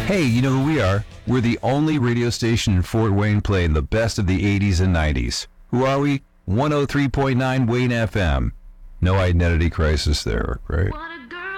Hey, you know who we are? We're the only radio station in Fort Wayne playing the best of the 80s and 90s. Who are we? 103.9 Wayne FM. No identity crisis there, right?